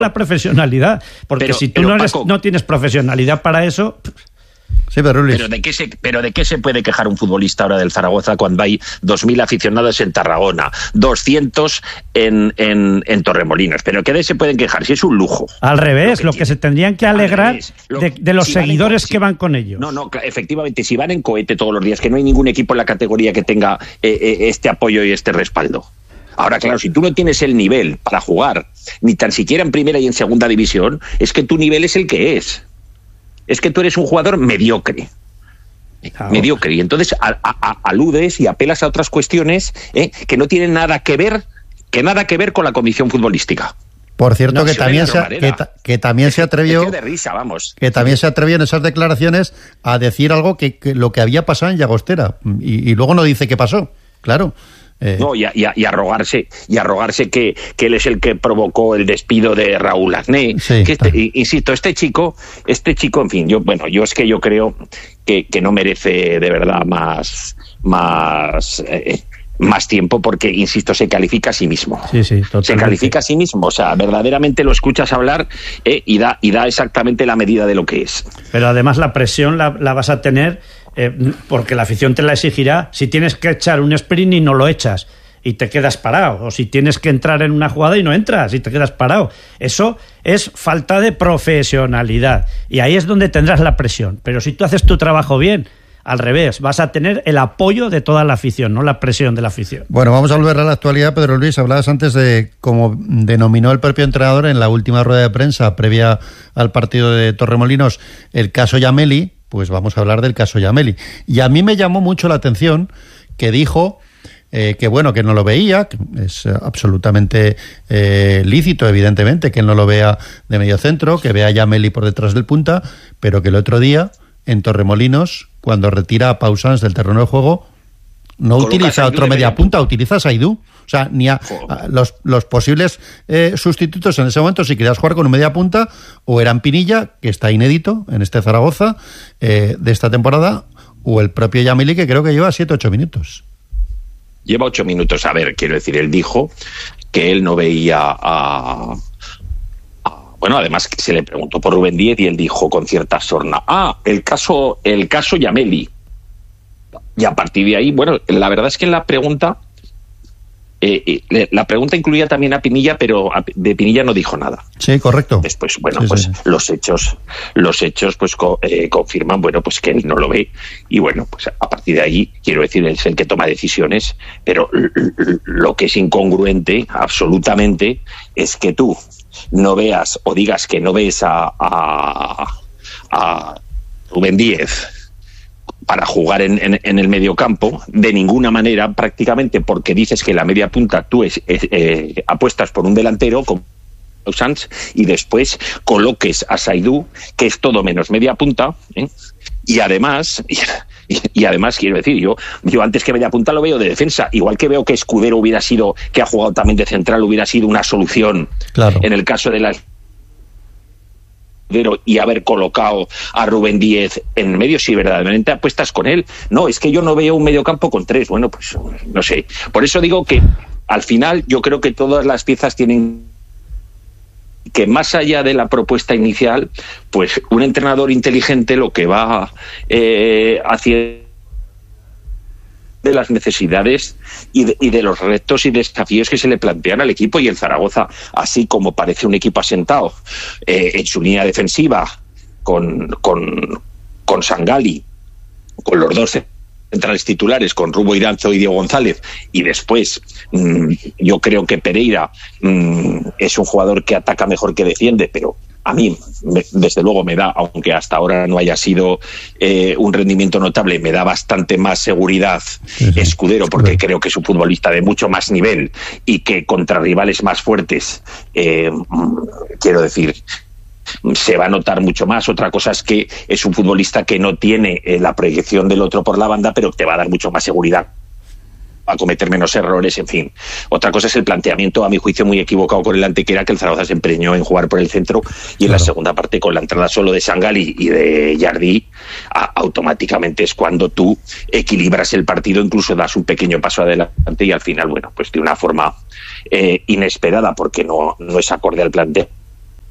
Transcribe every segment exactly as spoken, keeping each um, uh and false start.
la profesionalidad, porque pero, si tú pero, no, eres, Paco, no tienes profesionalidad para eso... Sí, pero, Luis. pero de qué se pero de qué se puede quejar un futbolista ahora del Zaragoza cuando hay dos mil aficionados en Tarragona, doscientos en, en, en Torremolinos? Pero ¿qué de se pueden quejar? Si es un lujo. Al revés, lo que, lo que se tendrían que alegrar lo, de, de los si seguidores en, que van con ellos. No, no, efectivamente, si van en cohete todos los días, que no hay ningún equipo en la categoría que tenga eh, eh, este apoyo y este respaldo. Ahora, claro, si tú no tienes el nivel para jugar, ni tan siquiera en primera y en segunda división, es que tu nivel es el que es. Es que tú eres un jugador mediocre. Claro. Mediocre. Y entonces a, a, a, aludes y apelas a otras cuestiones eh, que no tienen nada que ver, que nada que ver con la condición futbolística. Por cierto, no, que, también se, que, que también es, se atrevió es de risa, vamos. que también se atrevió en esas declaraciones a decir algo que, que lo que había pasado en Llagostera y, y luego no dice qué pasó. Claro. Eh. No, y, a, y, a, y arrogarse, y arrogarse que, que él es el que provocó el despido de Raúl Agné. Sí, que este, insisto, este chico, este chico, en fin, yo, bueno, yo es que yo creo que, que no merece de verdad más, más, eh, más tiempo porque, insisto, se califica a sí mismo. Sí, sí, totalmente. Se califica a sí mismo, o sea, verdaderamente lo escuchas hablar eh, y da, y da exactamente la medida de lo que es. Pero además la presión la, la vas a tener. Eh, porque la afición te la exigirá si tienes que echar un sprint y no lo echas y te quedas parado, o si tienes que entrar en una jugada y no entras y te quedas parado. Eso es falta de profesionalidad y ahí es donde tendrás la presión. Pero si tú haces tu trabajo bien, al revés, vas a tener el apoyo de toda la afición, no la presión de la afición. Bueno, vamos a volver a la actualidad. Pedro Luis, hablabas antes de, como denominó el propio entrenador en la última rueda de prensa previa al partido de Torremolinos, el caso Yameli. Pues vamos a hablar del caso Yameli. Y a mí me llamó mucho la atención que dijo eh, que, bueno, que no lo veía, que es absolutamente eh, lícito, evidentemente, que él no lo vea de medio centro, que vea a Yameli por detrás del punta, pero que el otro día, en Torremolinos, cuando retira a Pausans del terreno de juego, no utiliza otro media punta, utiliza a Saidú. O sea, ni a, a los, los posibles eh, sustitutos en ese momento, si querías jugar con un media punta, o eran Pinilla, que está inédito en este Zaragoza eh, de esta temporada, o el propio Yameli, que creo que lleva siete ocho minutos. Lleva ocho minutos. A ver, quiero decir, él dijo que él no veía a... a bueno, además que se le preguntó por Rubén Díez y él dijo con cierta sorna, ah, el caso, el caso Yameli. Y a partir de ahí, bueno, la verdad es que en la pregunta... Eh, eh, la pregunta incluía también a Pinilla, pero de Pinilla no dijo nada. Sí, correcto. Después, bueno, sí, pues sí. los hechos, los hechos, pues co- eh, confirman, bueno, pues que él no lo ve y bueno, pues a partir de ahí, quiero decir, él es el que toma decisiones, pero l- l- lo que es incongruente, absolutamente, es que tú no veas o digas que no ves a, a, a Rubén Díez para jugar en, en, en el mediocampo, de ninguna manera prácticamente, porque dices que la media punta tú es, es, eh, apuestas por un delantero como Sanz y después coloques a Saidú, que es todo menos media punta, ¿eh? y además y, y además quiero decir, yo yo antes que media punta lo veo de defensa, igual que veo que Escudero hubiera sido, que ha jugado también de central, hubiera sido una solución, claro, en el caso de la y haber colocado a Rubén Díez en medio, si verdaderamente apuestas con él. No, es que yo no veo un mediocampo con tres. Bueno, pues no sé. Por eso digo que al final yo creo que todas las piezas tienen que, más allá de la propuesta inicial, pues un entrenador inteligente lo que va eh, haciendo de las necesidades y de, y de los retos y desafíos que se le plantean al equipo, y el Zaragoza, así como parece un equipo asentado eh, en su línea defensiva con, con, con Sangali, con los dos centrales titulares, con Rubo Iranzo y Diego González, y después mmm, yo creo que Pereira mmm, es un jugador que ataca mejor que defiende, pero a mí, me, desde luego, me da, aunque hasta ahora no haya sido eh, un rendimiento notable, me da bastante más seguridad sí, sí, Escudero, porque Escudero. Creo que es un futbolista de mucho más nivel y que contra rivales más fuertes, eh, quiero decir, se va a notar mucho más. Otra cosa es que es un futbolista que no tiene eh, la proyección del otro por la banda, pero te va a dar mucho más seguridad, a cometer menos errores, en fin. Otra cosa es el planteamiento, a mi juicio, muy equivocado con el Antequera, que el Zaragoza se empeñó en jugar por el centro y en claro. la segunda parte, con la entrada solo de Sangali y de Jardí, a, automáticamente es cuando tú equilibras el partido, incluso das un pequeño paso adelante y al final, bueno, pues de una forma eh, inesperada, porque no, no es acorde al planteo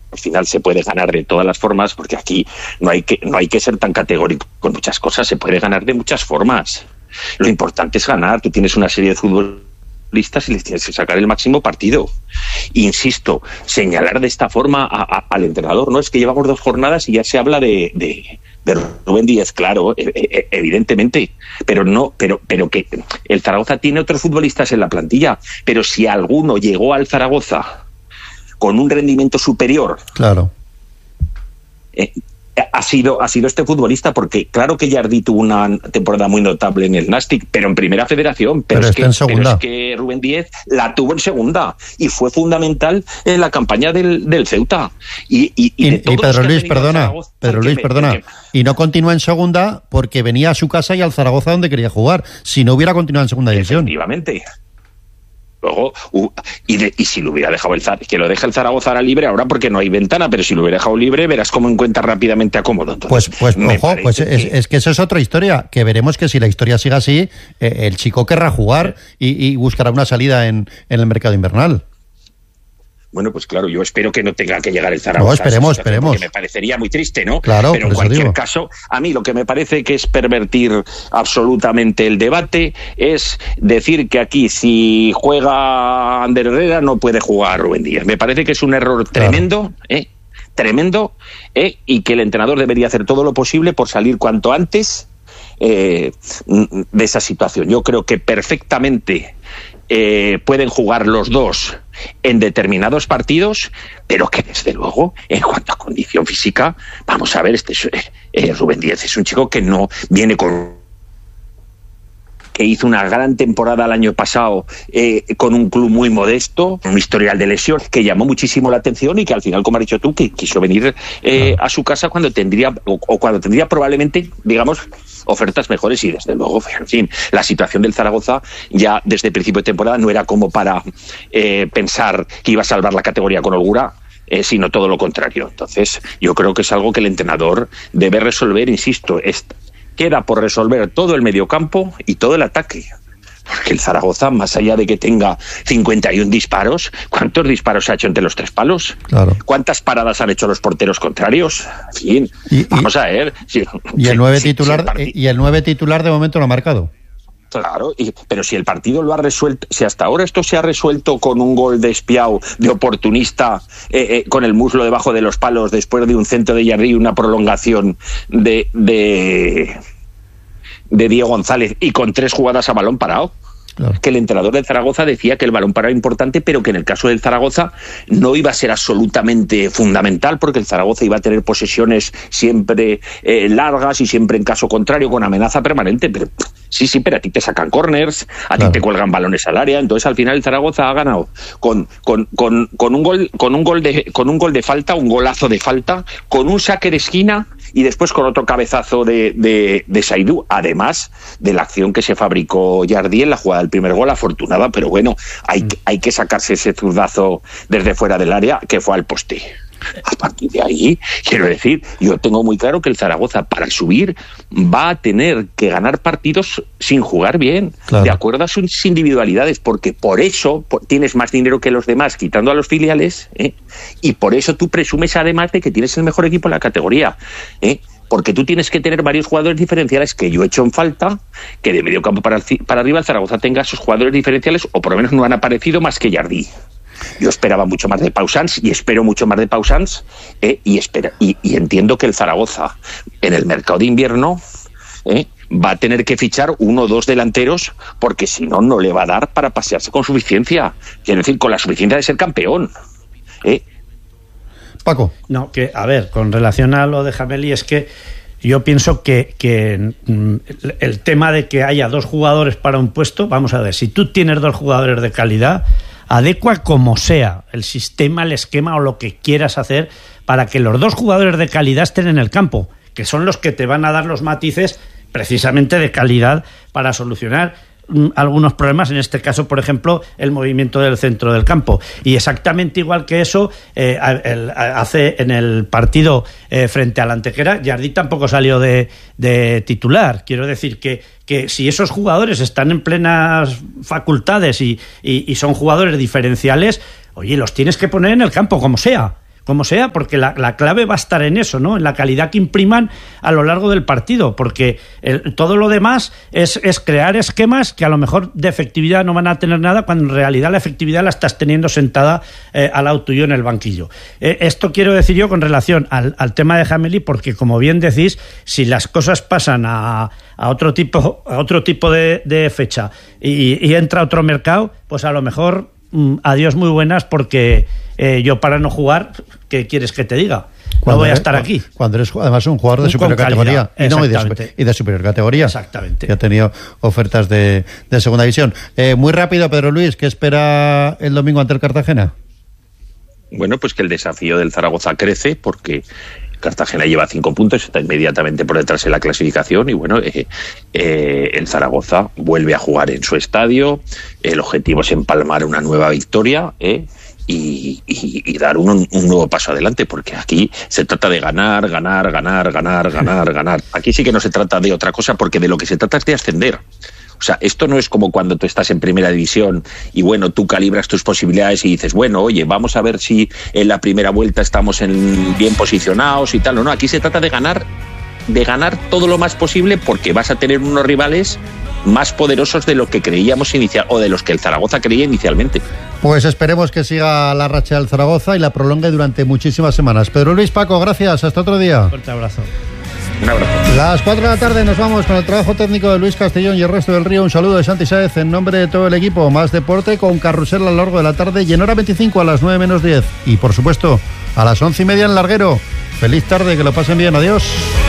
al final se puede ganar de todas las formas, porque aquí no hay que, no hay que ser tan categórico con muchas cosas, se puede ganar de muchas formas. Lo importante es ganar, tú tienes una serie de futbolistas y les tienes que sacar el máximo partido. Insisto, señalar de esta forma a, a, al entrenador, no es que llevamos dos jornadas y ya se habla de... de de Rubén Díez, claro, evidentemente, pero no, pero, pero que el Zaragoza tiene otros futbolistas en la plantilla, pero si alguno llegó al Zaragoza con un rendimiento superior, claro, eh, ha sido ha sido este futbolista, porque claro que Jardí tuvo una temporada muy notable en el Nàstic, pero en primera federación, pero, pero, es, que, en segunda. pero es que Rubén Díez la tuvo en segunda y fue fundamental en la campaña del, del Ceuta. Y, y, y, y, de todos y Pedro Luis, perdona, Zaragoza, Pedro Luis, me, perdona, porque, y no continúa en segunda porque venía a su casa y al Zaragoza donde quería jugar, si no hubiera continuado en segunda división. Efectivamente. Luego, uh, y, de, y si lo hubiera dejado el Zaragoza, que lo deja el Zaragoza ahora libre ahora porque no hay ventana, pero si lo hubiera dejado libre, verás cómo encuentra rápidamente acomodo. Entonces, pues, pues, ojo, pues es, que... es que eso es otra historia, que veremos que si la historia sigue así, eh, el chico querrá jugar y, y buscará una salida en, en el mercado invernal. Bueno, pues claro, yo espero que no tenga que llegar el Zaragoza. No, esperemos, esperemos. Porque me parecería muy triste, ¿no? Claro, pero en cualquier caso, a mí lo que me parece que es pervertir absolutamente el debate es decir que aquí si juega Ander Herrera no puede jugar Rubén Díaz. Me parece que es un error tremendo, claro. ¿eh? Tremendo, ¿eh? Y que el entrenador debería hacer todo lo posible por salir cuanto antes eh, de esa situación. Yo creo que perfectamente eh, pueden jugar los dos en determinados partidos, pero que desde luego, en cuanto a condición física, vamos a ver, este eh, Rubén Díaz es un chico que no viene con... que hizo una gran temporada el año pasado eh, con un club muy modesto, un historial de lesión que llamó muchísimo la atención y que al final, como has dicho tú, que quiso venir eh, a su casa cuando tendría, o, o cuando tendría probablemente, digamos, ofertas mejores. Y desde luego, en fin, la situación del Zaragoza ya desde el principio de temporada no era como para eh, pensar que iba a salvar la categoría con holgura, eh, sino todo lo contrario. Entonces, yo creo que es algo que el entrenador debe resolver, insisto, es, queda por resolver todo el mediocampo y todo el ataque. Porque el Zaragoza, más allá de que tenga cincuenta y uno disparos, ¿cuántos disparos ha hecho entre los tres palos? Claro. ¿Cuántas paradas han hecho los porteros contrarios? En fin, y, vamos y, a ver. Si, y, el nueve si, titular, si el y el nueve titular de momento lo ha marcado. Claro, y, pero si el partido lo ha resuelto, si hasta ahora esto se ha resuelto con un gol de espiao, de oportunista, eh, eh, con el muslo debajo de los palos, después de un centro de Jardí y una prolongación de, de, de Diego González, y con tres jugadas a balón parado. Claro. Que el entrenador del Zaragoza decía que el balón parado era importante, pero que en el caso del Zaragoza no iba a ser absolutamente fundamental, porque el Zaragoza iba a tener posesiones siempre eh, largas y siempre en caso contrario con amenaza permanente. Pero sí, sí, pero a ti te sacan corners, a claro. ti te cuelgan balones al área. Entonces al final el Zaragoza ha ganado con, con, con, con un gol, con un gol de, con un gol de falta, un golazo de falta, con un saque de esquina y después con otro cabezazo de, de, de Saidú, además de la acción que se fabricó Jardí en la jugada del primer gol, afortunada, pero bueno, hay, hay que sacarse ese zurdazo desde fuera del área que fue al poste. A partir de ahí, quiero decir, yo tengo muy claro que el Zaragoza para subir va a tener que ganar partidos sin jugar bien, claro. de acuerdo a sus individualidades, porque por eso tienes más dinero que los demás, quitando a los filiales, ¿eh? y por eso tú presumes además de que tienes el mejor equipo en la categoría, ¿eh? porque tú tienes que tener varios jugadores diferenciales, que yo he hecho en falta que de medio campo para, para arriba el Zaragoza tenga esos jugadores diferenciales, o por lo menos no han aparecido más que Jardí. Yo esperaba mucho más de Pausans y espero mucho más de Pausans eh, y, espera, y, y entiendo que el Zaragoza en el mercado de invierno eh, va a tener que fichar uno o dos delanteros, porque si no, no le va a dar para pasearse con suficiencia. Quiero decir, con la suficiencia de ser campeón. ¿eh? Paco. No, que a ver, con relación a lo de Jameli, es que yo pienso que, que mm, el tema de que haya dos jugadores para un puesto, vamos a ver, si tú tienes dos jugadores de calidad, adecua como sea el sistema, el esquema o lo que quieras hacer para que los dos jugadores de calidad estén en el campo, que son los que te van a dar los matices precisamente de calidad para solucionar algunos problemas, en este caso, por ejemplo, el movimiento del centro del campo. Y exactamente igual que eso, eh, el, hace en el partido eh, frente al Antequera, Jardí tampoco salió de, de titular. Quiero decir que, que si esos jugadores están en plenas facultades y, y, y son jugadores diferenciales, oye, los tienes que poner en el campo como sea. como sea, porque la, la clave va a estar en eso, ¿no? En la calidad que impriman a lo largo del partido, porque el, todo lo demás es, es crear esquemas que a lo mejor de efectividad no van a tener nada, cuando en realidad la efectividad la estás teniendo sentada eh, al lado tuyo en el banquillo. Eh, esto quiero decir yo con relación al, al tema de Jameli, porque como bien decís, si las cosas pasan a, a otro tipo, a otro tipo de, de fecha y, y entra a otro mercado, pues a lo mejor mm, adiós muy buenas, porque eh, yo para no jugar, ¿qué quieres que te diga? No voy a estar eres, aquí. Cuando eres además un jugador de un superior categoría y, no, y, de super, y de superior categoría. Exactamente. Que ha tenido ofertas de, de segunda división. Eh, muy rápido, Pedro Luis, ¿qué espera el domingo ante el Cartagena? Bueno, pues que el desafío del Zaragoza crece, porque Cartagena lleva cinco puntos, está inmediatamente por detrás en la clasificación y bueno, eh, eh, el Zaragoza vuelve a jugar en su estadio, el objetivo es empalmar una nueva victoria, eh, y, y, y dar un, un nuevo paso adelante, porque aquí se trata de ganar, ganar, ganar, ganar, ganar, ganar. Aquí sí que no se trata de otra cosa, porque de lo que se trata es de ascender. O sea, esto no es como cuando tú estás en primera división y bueno, tú calibras tus posibilidades y dices, bueno, oye, vamos a ver si en la primera vuelta estamos en bien posicionados y tal. No, no, aquí se trata de ganar, de ganar todo lo más posible, porque vas a tener unos rivales más poderosos de lo que creíamos inicial, o de los que el Zaragoza creía inicialmente. Pues esperemos que siga la racha del Zaragoza y la prolongue durante muchísimas semanas. Pedro Luis, Paco, gracias, hasta otro día. Un fuerte abrazo. Un abrazo. Las cuatro de la tarde nos vamos con el trabajo técnico de Luis Castellón y el resto del Río. Un saludo de Santi Sáez en nombre de todo el equipo. Más deporte con Carrusel a lo largo de la tarde y en hora veinticinco a las nueve menos diez. Y por supuesto, a las once y media en Larguero. Feliz tarde, que lo pasen bien, adiós.